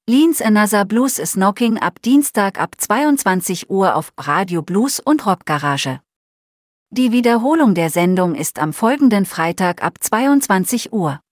Leans Another Blues is Knocking ab Dienstag ab 22 Uhr auf Radio Blues und Rockgarage. Die Wiederholung der Sendung ist am folgenden Freitag ab 22 Uhr.